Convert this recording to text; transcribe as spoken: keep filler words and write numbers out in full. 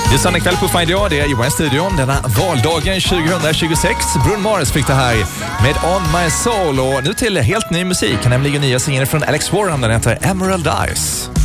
Det är söndag kväll på Find Jag, det är Johan i studion. Denna valdagen tjugohundratjugosex. Bruno Mars fick det här med On My Soul. Och nu till helt ny musik, nämligen nya singeln från Alex Warren. Den heter Emerald Eyes.